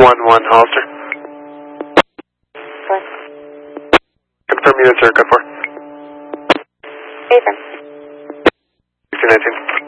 1-1 Hollister. What? Confirm units are good for. Affirm. 1619.